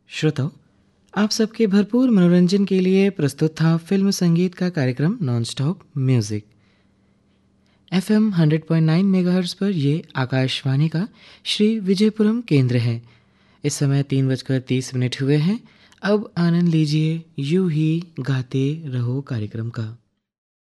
श्रोताओं, आप सबके भरपूर मनोरंजन के लिए प्रस्तुत था फिल्म संगीत का कार्यक्रम non stop music. FM 100.9 megahertz पर ये आकाशवाणी का श्री विजयपुरम केंद्र है। इस समय 3:30 हुए हैं। अब आनंद लीजिए यूं ही गाते रहो कार्यक्रम का।